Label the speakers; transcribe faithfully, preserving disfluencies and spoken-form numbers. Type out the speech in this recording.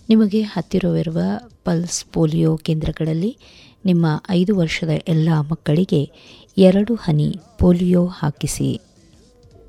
Speaker 1: ನಿಮಗೆ ಹತ್ತಿರವಿರುವ pulse polio ಕೇಂದ್ರಗಳಲ್ಲಿ ನಿಮ್ಮ ಐದು ವರ್ಷದ ಎಲ್ಲ ಮಕ್ಕಳಿಗೆ ಎರಡು ಹನಿ ಪೋಲಿಯೋ ಹಾಕಿಸಿ.